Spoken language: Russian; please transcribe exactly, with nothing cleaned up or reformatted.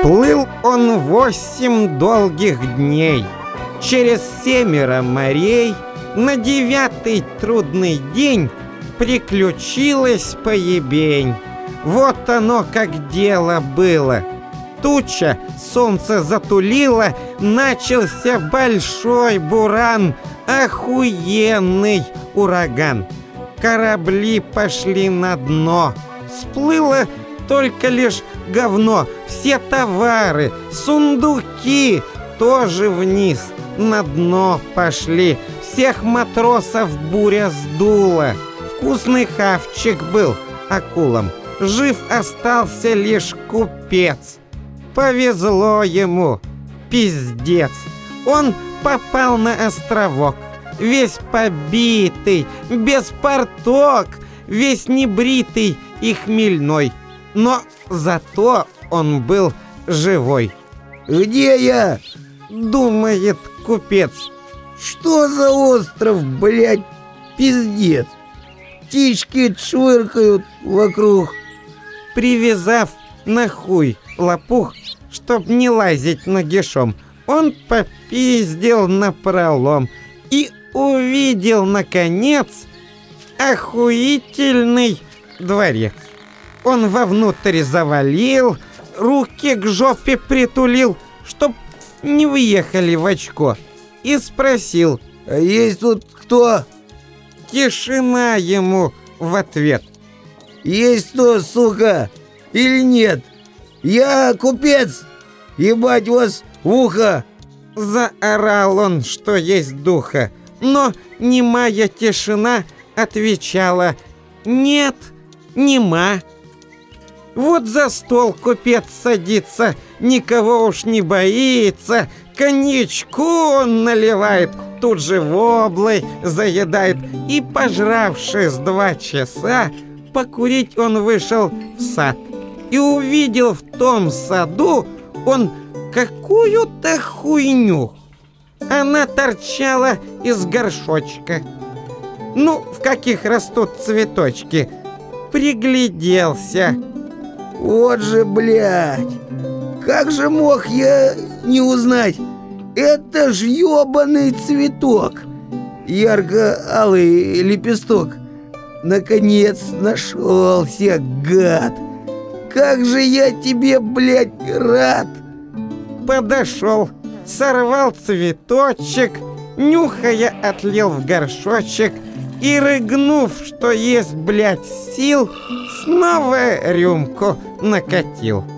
Плыл он восемь долгих дней через семеро морей. На девятый трудный день приключилась поебень. Вот оно как дело было. Туча солнце затулила, начался большой буран, охуенный ураган. Корабли пошли на дно, всплыло только лишь говно. Все товары, сундуки тоже вниз на дно пошли. Всех матросов буря сдула. Вкусный хавчик был акулам, жив остался лишь купец. Повезло ему, пиздец. Он попал на островок, весь побитый, без порток, весь небритый и хмельной. Но зато он был живой. «Где я?» — думает купец. «Что за остров, блядь, пиздец? Птички швыркают вокруг». Привязав на хуй лопух, чтоб не лазить нагишом, он попиздил напролом и увидел, наконец, охуительный дворец. Он вовнутрь завалил, руки к жопе притулил, чтоб не въехали в очко, и спросил: «А есть тут кто?» Тишина ему в ответ: «Есть кто, сука, или нет? Я купец, ебать вас в ухо!» Заорал он, что есть духа, но немая тишина отвечала: «Нет, нема». Вот за стол купец садится, никого уж не боится, коньячку он наливает, тут же воблой заедает, и, пожравшись два часа, покурить он вышел в сад и увидел в том саду он какую-то хуйню. Она торчала из горшочка. Ну, в каких растут цветочки. Пригляделся. Вот же, блядь, как же мог я не узнать? Это ж ёбаный цветок. Ярко-алый лепесток. Наконец нашелся, гад. Как же я тебе, блядь, рад. Подошел, сорвал цветочек, нюхая, отлил в горшочек и, рыгнув, что есть, блядь, сил, снова рюмку накатил.